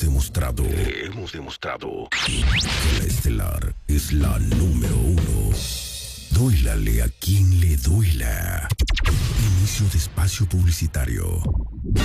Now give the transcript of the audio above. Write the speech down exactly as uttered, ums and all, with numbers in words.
demostrado. Hemos demostrado que la estelar es la número uno. Duélale a quien le duela. Inicio de espacio publicitario.